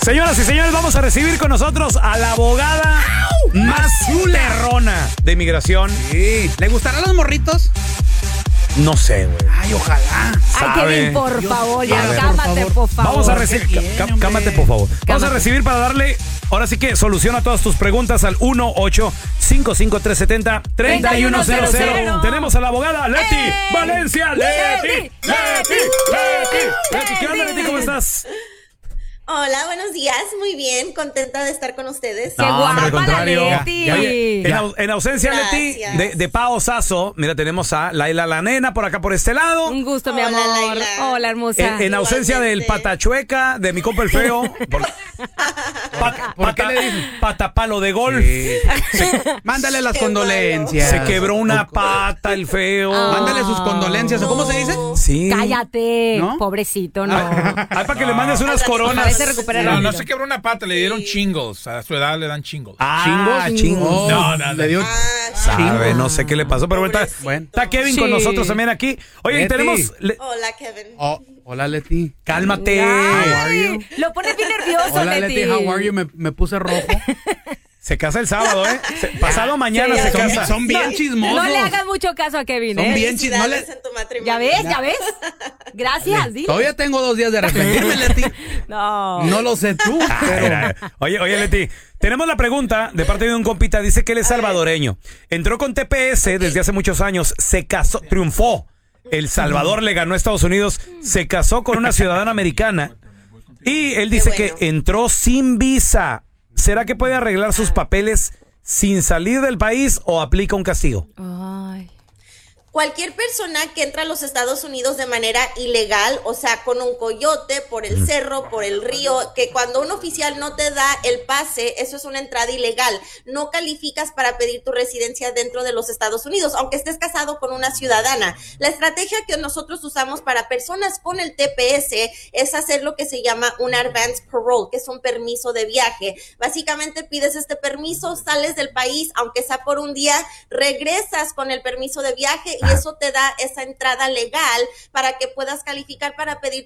Señoras y señores, vamos a recibir con nosotros a la abogada más perrona de inmigración. Sí. ¿Le gustarán los morritos? No sé, güey. Ay, ojalá. Ay, Kevin, por favor, ya ver, cámate, por favor. Vamos a recibir. Cámate, por favor. Vamos a recibir para darle, ahora sí que solución a todas tus preguntas al 1-855-370-3100. Tenemos a la abogada Leti Valencia. Leti. ¿Qué onda, Leti? ¿Cómo estás? Hola, buenos días. Muy bien, contenta de estar con ustedes. ¡Qué guapa al contrario. la Leti! Oye, en ausencia, Leti, Gracias. de Pao Sasso, mira, tenemos a Laila la nena por acá por este lado. Un gusto, mi Hola, amor. Laila. Hola, hermosa. En ausencia del Igualmente. patachueca, de mi compa el feo. ¿Por qué le dicen? Patapalo de golf. Sí. Mándale las Qué condolencias. Se quebró una pata el feo. Mándale sus condolencias. ¿O cómo se dice? Sí. Cállate, ¿No? pobrecito, no. Ay, para que le mandes unas coronas. Ojalá se recupere No, rápido. no se quebró una pata, le dieron chingos. A su edad le dan chingos. Chingos. Oh, No, le dio Sabe, no sé qué le pasó, pero bueno, Bueno. está Kevin Sí. con nosotros también aquí. Oye, y Leti. tenemos... Hola, Kevin. Oh, hola, Leti. Cálmate. Ay, lo pones bien nervioso, Hola, Leti. How are you? Me puse rojo. Se casa el sábado, ¿eh? Pasado mañana Sí, se ya casa. Son bien chismosos. No le hagas mucho caso a Kevin, Son ¿eh? bien chismosos. Felicidades en tu matrimonio. ¿Ya ves? Gracias, dile. Todavía tengo 2 días de arrepentirme, Leti. No. No lo sé tú, pero... Oye, Leti, tenemos la pregunta de parte de un compita. Dice que él es salvadoreño. Entró con TPS desde hace muchos años. Se casó, triunfó. El Salvador le ganó a Estados Unidos. Se casó con una ciudadana americana. Y él dice Qué bueno. que entró sin visa. ¿Será que puede arreglar sus papeles sin salir del país o aplica un castigo? Ay. Cualquier persona que entra a los Estados Unidos de manera ilegal, o sea, con un coyote, por el cerro, por el río, que cuando un oficial no te da el pase, eso es una entrada ilegal. No calificas para pedir tu residencia dentro de los Estados Unidos, aunque estés casado con una ciudadana. La estrategia que nosotros usamos para personas con el TPS es hacer lo que se llama un advance parole, que es un permiso de viaje. Básicamente pides este permiso, sales del país, aunque sea por un día, regresas con el permiso de viaje y eso te da esa entrada legal para que puedas calificar para pedir